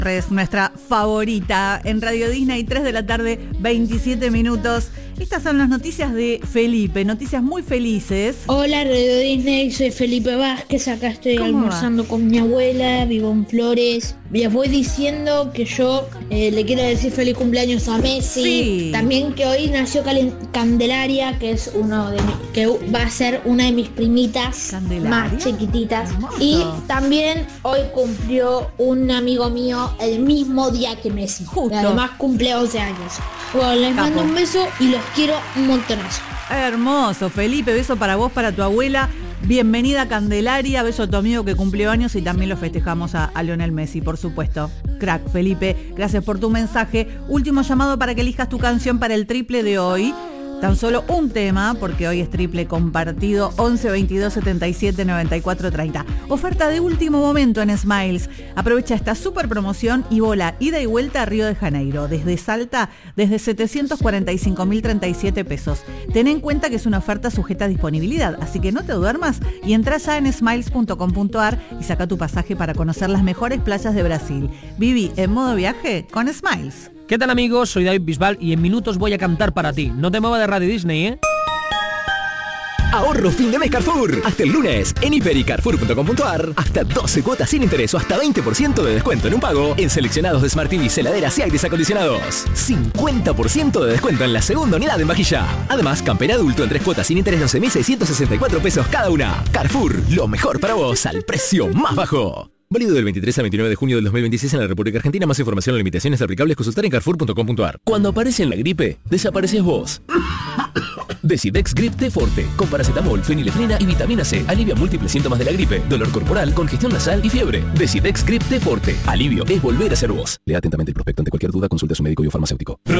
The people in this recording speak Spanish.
nuestra favorita, en Radio Disney, 3 de la tarde, 27 minutos. Estas son las noticias de Felipe, noticias muy felices. Hola Radio Disney, soy Felipe Vázquez, acá estoy almorzando con mi abuela, vivo en Flores. Les voy diciendo que yo le quiero decir feliz cumpleaños a Messi. Sí. También que hoy nació Candelaria, que es que va a ser una de mis primitas más chiquititas. Hermoso. Y también hoy cumplió un amigo mío el mismo día que Messi. Justo. Y además cumple 11 años. Bueno, les mando un beso y los quiero un montonazo. Hermoso, Felipe, beso para vos, para tu abuela. Bienvenida Candelaria, beso a tu amigo que cumplió años y también lo festejamos a Lionel Messi, por supuesto. Crack, Felipe, gracias por tu mensaje. Último llamado para que elijas tu canción para el triple de hoy. Tan solo un tema, porque hoy es triple compartido, 11 22 77 94 30. Oferta de último momento en Smiles. Aprovecha esta super promoción y vola ida y vuelta a Río de Janeiro. Desde Salta, desde 745.037 pesos. Ten en cuenta que es una oferta sujeta a disponibilidad, así que no te duermas y entra ya en smiles.com.ar y saca tu pasaje para conocer las mejores playas de Brasil. Viví en modo viaje con Smiles. ¿Qué tal amigos? Soy David Bisbal y en minutos voy a cantar para ti. No te muevas de Radio Disney, ¿eh? Ahorro fin de mes Carrefour. Hasta el lunes en hiper y carrefour.com.ar. Hasta 12 cuotas sin interés o hasta 20% de descuento en un pago en seleccionados de Smart TVs, heladeras y aires acondicionados. 50% de descuento en la segunda unidad en vajilla. Además, campera adulto en 3 cuotas sin interés, 11.664 pesos cada una. Carrefour, lo mejor para vos al precio más bajo. Válido del 23 al 29 de junio del 2026 en la República Argentina. Más información o limitaciones aplicables consultar en carrefour.com.ar. Cuando aparece en la gripe, desapareces vos. Decidex Grip T Forte, con paracetamol, fenilefrina y vitamina C. Alivia múltiples síntomas de la gripe, dolor corporal, congestión nasal y fiebre. Decidex Grip T Forte. Alivio es volver a ser vos. Lea atentamente el prospecto. Ante cualquier duda, consulte a su médico y o farmacéutico.